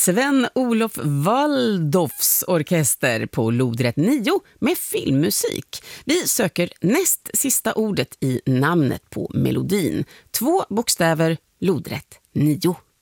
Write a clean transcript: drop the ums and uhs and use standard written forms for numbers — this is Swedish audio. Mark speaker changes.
Speaker 1: Sven-Olof Waldorfs orkester på lodrätt 9 med filmmusik. Vi söker näst sista ordet i namnet på melodin. 2 bokstäver, lodrätt 9.